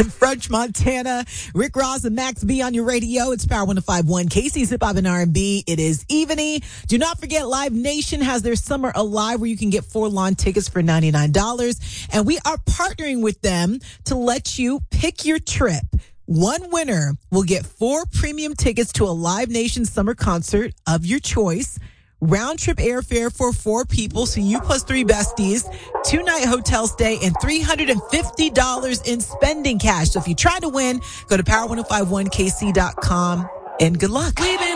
French Montana, Rick Ross and Max B on your radio. It's Power 105.1 KC's Hip Hop and R&B. It is evening. Do not forget Live Nation has their Summer Alive where you can get 4 lawn tickets for $99. And we are partnering with them to let you pick your trip. One winner will get 4 premium tickets to a Live Nation summer concert of your choice. Round trip airfare for 4 people, so you plus 3 besties, 2-night hotel stay, and $350 in spending cash. So if you try to win, go to power1051kc.com and good luck.